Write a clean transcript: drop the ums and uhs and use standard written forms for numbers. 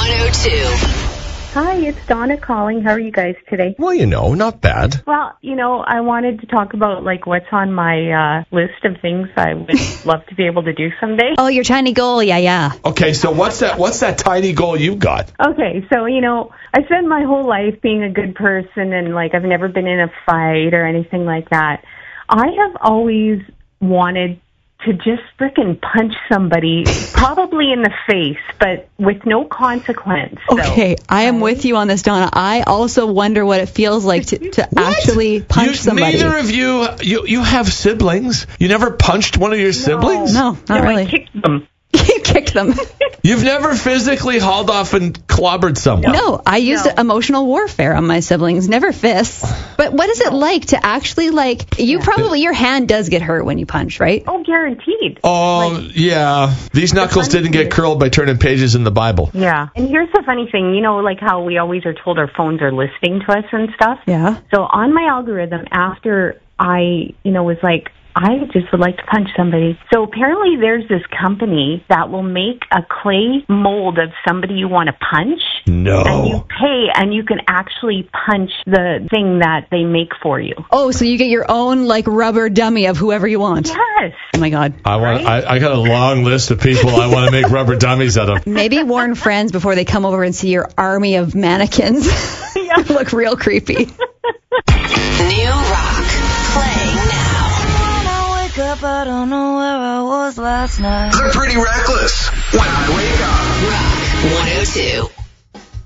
102. Hi, it's Donna calling. How are you guys today? Well, not bad. Well, I wanted to talk about, what's on my list of things I would love to be able to do someday. Oh, your tiny goal, yeah. Okay, so what's that tiny goal you've got? Okay, so, I spent my whole life being a good person and, I've never been in a fight or anything like that. I have always wanted to just frickin' punch somebody, probably in the face, but with no consequence. Okay, I am with you on this, Donna. I also wonder what it feels like to actually punch somebody. Neither of you have siblings? You never punched one of your siblings? No, not really. I kicked them. You kicked them. You've never physically hauled off and clobbered someone? No, I used emotional warfare on my siblings, never fists. But what is it like to actually, your hand does get hurt when you punch, right? Oh, guaranteed. Oh, yeah. These knuckles didn't get curled by turning pages in the Bible. Yeah. And here's the funny thing, how we always are told our phones are listening to us and stuff? Yeah. So on my algorithm, after I, was like, I just would like to punch somebody. So apparently there's this company that will make a clay mold of somebody you want to punch. No. And you pay and you can actually punch the thing that they make for you. Oh, so you get your own rubber dummy of whoever you want. Yes. Oh my God. I got a long list of people I want to make rubber dummies out of. Maybe warn friends before they come over and see your army of mannequins. Yeah. Look real creepy. New rock playing now. Up, I don't know where I was last night. They're pretty reckless when I wake up. Rock 102.